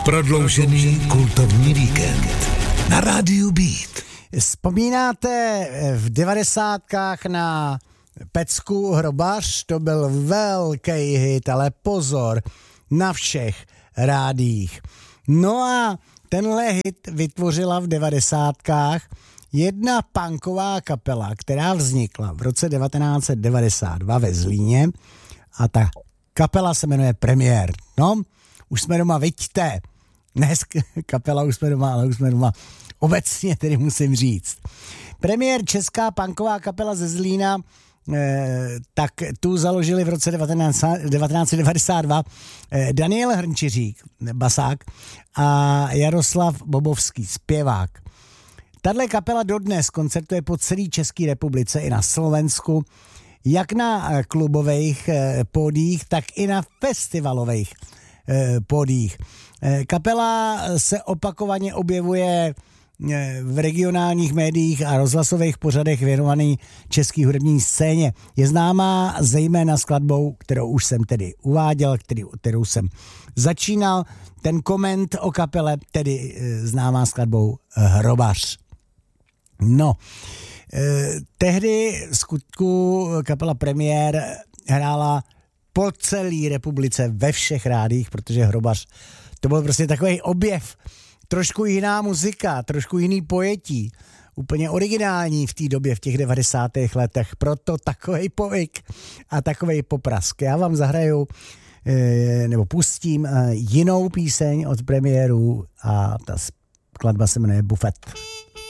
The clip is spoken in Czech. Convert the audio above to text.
Prodloužený kultovní víkend na rádiu Beat. Vzpomínáte v 90kách na pecku Hrobař? To byl velký hit, ale pozor, na všech rádiích. No a tenhle hit vytvořila v 90kách jedna punková kapela, která vznikla v roce 1992 ve Zlíně a ta kapela se jmenuje Premiér. No, už jsme doma, viďte. Dnes kapela už jsme doma, ale už jsme doma obecně, tedy musím říct. Premiér, česká punková kapela ze Zlína, tak tu založili v roce 1992 Daniel Hrnčiřík, basák, a Jaroslav Bobovský, zpěvák. Tahle kapela dodnes koncertuje po celé České republice i na Slovensku, jak na klubových pódiích, tak i na festivalových pódiích. Kapela se opakovaně objevuje v regionálních médiích a rozhlasových pořadech věnovaný český hudební scéně. Je známá zejména skladbou, kterou už jsem tedy uváděl, kterou jsem začínal. Ten koment o kapele, tedy známá skladbou Hrobař. No, tehdy v skutku kapela Premiér hrála po celé republice ve všech rádích, protože Hrobař to byl prostě takový objev, trošku jiná muzika, trošku jiný pojetí, úplně originální v té době, v těch 90. letech, proto takovej povyk a takovej poprask. Já vám zahraju nebo pustím jinou píseň od Premiérů a ta skladba se jmenuje Bufet.